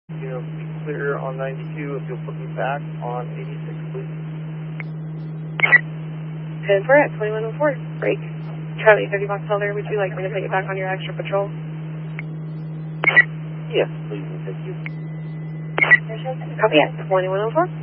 Be clear on 92 if you'll put me back on 86, please. 10 for it, 2104, break. Charlie 30 Fox Holder, would you like me to put you back on your extra patrol? Yes, please, thank you. Copy at 2104.